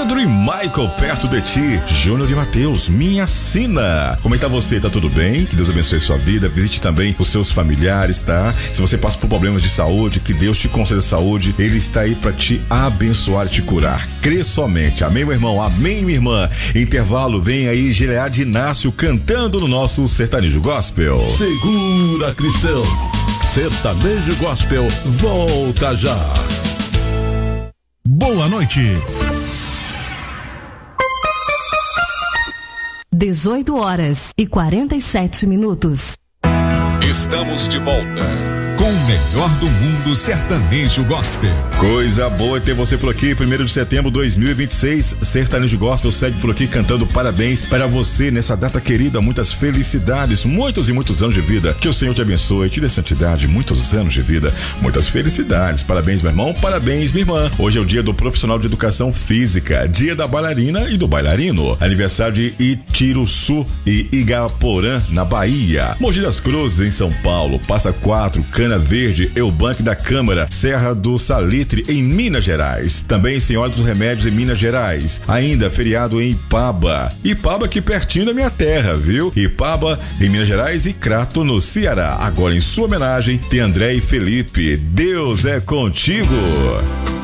Pedro e Michael, perto de ti. Júnior e Matheus, minha sina. Como é que tá você? Tá tudo bem? Que Deus abençoe sua vida. Visite também os seus familiares, tá? Se você passa por problemas de saúde, que Deus te conceda saúde. Ele está aí pra te abençoar e te curar. Crê somente. Amém, meu irmão? Amém, minha irmã? Intervalo, vem aí Gilead Inácio cantando no nosso Sertanejo Gospel. Segura, cristão. Sertanejo Gospel volta já. Boa noite. 18h47. Estamos de volta com o melhor do mundo sertanejo gospel. Coisa boa ter você por aqui. 1º de setembro de 2026, Sertanejo Gospel segue por aqui cantando parabéns para você nessa data querida. Muitas felicidades, muitos e muitos anos de vida. Que o Senhor te abençoe, te dê santidade, muitos anos de vida, muitas felicidades. Parabéns, meu irmão, parabéns, minha irmã. Hoje é o dia do profissional de educação física, dia da bailarina e do bailarino. Aniversário de Itiruçu e Igaporã, na Bahia. Mogi das Cruzes, em São Paulo. Passa 4, Cana Verde, Eubank da Câmara, Serra do Salitre, em Minas Gerais. Também Senhora dos Remédios, em Minas Gerais. Ainda feriado em Ipaba. Ipaba aqui pertinho da minha terra, viu? Ipaba, em Minas Gerais, e Crato, no Ceará. Agora, em sua homenagem, tem André e Felipe. Deus é contigo.